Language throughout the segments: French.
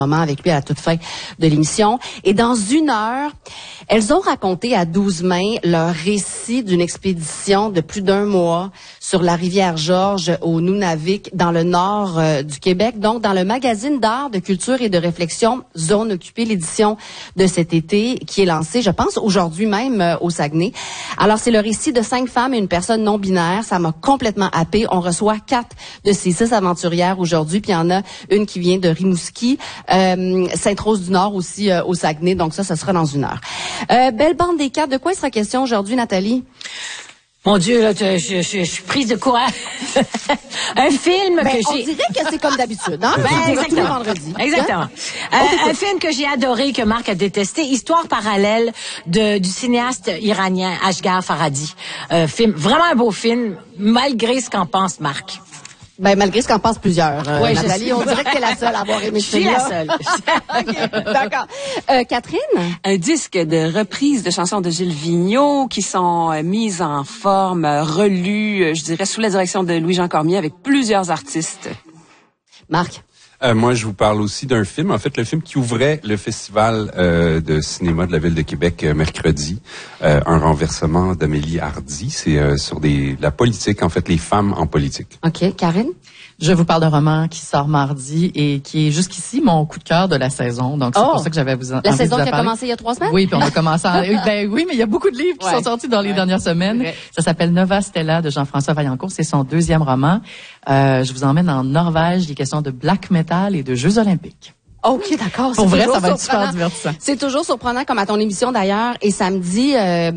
avec lui à la toute fin de l'émission. Et dans 1 heure, elles ont raconté à 12 mains leur récit d'une expédition de plus d'1 mois sur la rivière Georges au Nunavik, dans le nord du Québec. Donc, dans le magazine d'art, de culture et de réflexion Zone Occupée, l'édition de cet été qui est lancée, je pense, aujourd'hui même au Saguenay. Alors, c'est le récit de 5 femmes et une personne non binaire. Ça m'a complètement happée. On reçoit 4 de ces 6 aventurières aujourd'hui, puis il y en a une qui vient de Rimouski. Sainte-Rose-du-Nord aussi au Saguenay, donc ça sera dans 1 heure. Belle bande des 4, de quoi il sera question aujourd'hui, Nathalie? Mon Dieu, là, je suis prise de courage. Un film que j'ai... On dirait que c'est comme d'habitude, hein? Exactement. Vendredi. Exactement. Un film que j'ai adoré, que Marc a détesté, Histoire parallèle du cinéaste iranien Asghar Farhadi. Film, vraiment un beau film, malgré ce qu'en pense Marc. Ben, malgré ce qu'en pensent plusieurs, Nathalie, on dirait que t'es la seule à avoir aimé ce film-là. Je suis la seule. OK, d'accord. Catherine? Un disque de reprises de chansons de Gilles Vigneault qui sont mises en forme, relues, je dirais, sous la direction de Louis-Jean Cormier avec plusieurs artistes. Marc? Moi, je vous parle aussi d'un film, en fait, le film qui ouvrait le festival de cinéma de la Ville de Québec mercredi, Un renversement d'Amélie Hardy. C'est sur la politique, en fait, les femmes en politique. OK. Karine? Je vous parle d'un roman qui sort mardi et qui est jusqu'ici mon coup de cœur de la saison. Donc, c'est pour ça que j'avais envie de vous La saison qui a commencé il y a 3 semaines? Oui, puis on a commencé oui, mais il y a beaucoup de livres qui sont sortis dans les dernières semaines. Ça s'appelle Nova Stella de Jean-François Vaillancourt. C'est son 2e roman. Je vous emmène en Norvège. Il est question de black metal et de Jeux olympiques. OK, d'accord. Pour vrai, ça va être super divertissant. C'est toujours surprenant, comme à ton émission d'ailleurs. Et samedi,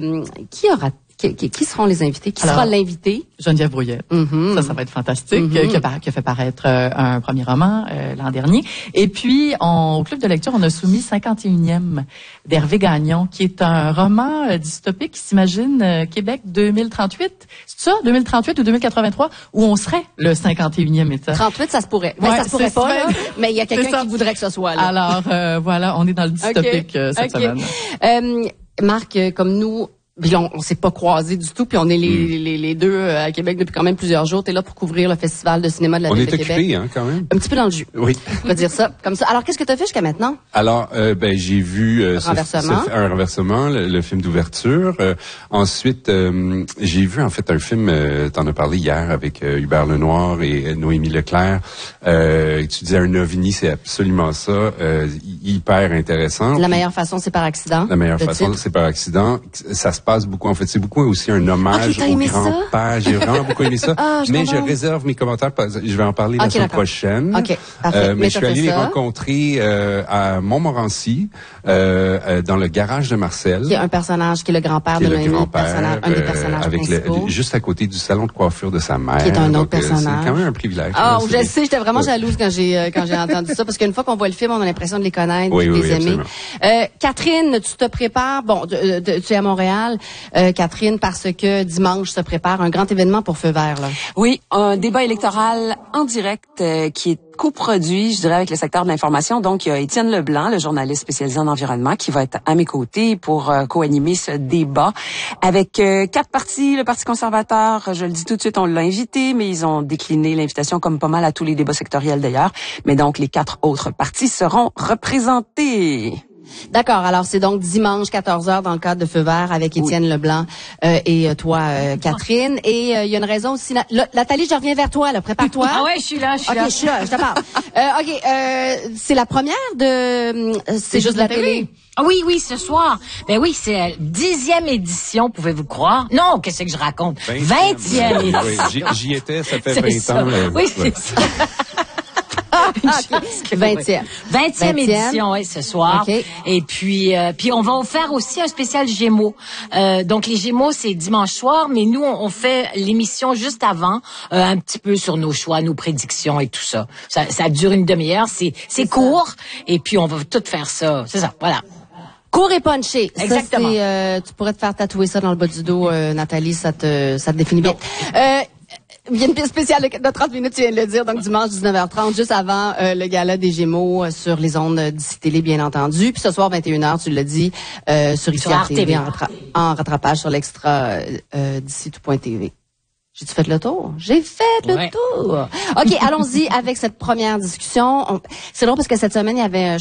qui seront les invités? Qui sera l'invité? Geneviève Brouillet. Ça va être fantastique. Qui a fait paraître un premier roman l'an dernier. Et puis, au Club de lecture, on a soumis 51e d'Hervé Gagnon, qui est un roman dystopique qui s'imagine Québec 2038. C'est ça? 2038 ou 2083? Où on serait le 51e État. 38, ça se pourrait. Ouais, ça se pourrait pas, là, mais il y a quelqu'un qui voudrait que ce soit là. Alors, voilà, on est dans le dystopique cette semaine. Marc, comme nous... Puis on s'est pas croisés du tout, puis on est les deux à Québec depuis quand même plusieurs jours. T'es là pour couvrir le festival de cinéma de la Ville de Québec. On est occupés, hein, quand même. Un petit peu dans le jus. Oui. On va dire ça comme ça. Alors, qu'est-ce que t'as fait jusqu'à maintenant? Alors, j'ai vu un renversement, le film d'ouverture. Ensuite, j'ai vu en fait un film, t'en as parlé hier avec Hubert Lenoir et Noémie Leclerc. Tu disais un ovni, c'est absolument ça. Hyper intéressant. La meilleure façon, c'est par accident. La meilleure façon, c'est par accident. Ça se passe beaucoup. En fait, c'est beaucoup aussi un hommage au grand-père. J'ai vraiment beaucoup aimé ça. Mais je réserve mes commentaires. Je vais en parler la semaine prochaine. OK, parfait. Mais je suis allé les rencontrer à Montmorency, dans le garage de Marcel. Qui est un personnage qui est le grand-père de Noémie, un des personnages principaux. Juste à côté du salon de coiffure de sa mère. Qui est un autre personnage. C'est quand même un privilège. Je sais, j'étais vraiment jalouse quand j'ai entendu ça, parce qu'une fois qu'on voit le film, on a l'impression de les connaître, de les aimer. Catherine, tu te prépares, tu es à Montréal. Catherine, parce que dimanche se prépare un grand événement pour Feu vert, là. Oui, un débat électoral en direct qui est coproduit, je dirais, avec le secteur de l'information. Donc, il y a Étienne Leblanc, le journaliste spécialisé en environnement, qui va être à mes côtés pour co-animer ce débat avec 4 partis. Le Parti conservateur, je le dis tout de suite, on l'a invité, mais ils ont décliné l'invitation comme pas mal à tous les débats sectoriels d'ailleurs. Mais donc, les 4 autres partis seront représentés. D'accord. Alors, c'est donc dimanche 14h dans le cadre de Feu vert avec Étienne Leblanc et toi, Catherine. Et il y a une raison aussi. Nathalie, je reviens vers toi. Là, prépare-toi. Ah ouais, je suis là. Je suis là. Je te parle. C'est la première de C'est juste la télé. Ah oui, ce soir. Ben oui, c'est la 10e édition, pouvez-vous croire? Non, qu'est-ce que je raconte? 20e édition. Oui, j'y étais, ça fait 20 ans. Oui, c'est ça. 20e édition, oui, ce soir. Okay. Et puis on va faire aussi un spécial Gémeaux. Donc les Gémeaux, c'est dimanche soir, mais nous on fait l'émission juste avant, un petit peu sur nos choix, nos prédictions et tout ça. Ça dure une demi-heure, c'est court, et puis on va tout faire ça. C'est ça, voilà. Court et punché. Exactement. Ça, tu pourrais te faire tatouer ça dans le bas du dos, Nathalie, ça te définit bien. Il y a une piste spéciale de 30 minutes, tu viens de le dire, donc dimanche 19h30, juste avant le gala des Gémeaux sur les ondes d'ICI Télé, bien entendu. Puis ce soir, 21h, tu l'as dit, sur ICI TV, en rattrapage sur l'extra d'ICI Tout.tv. J'ai-tu fait le tour? J'ai fait le tour! OK, allons-y avec cette première discussion. C'est drôle parce que cette semaine, il y avait,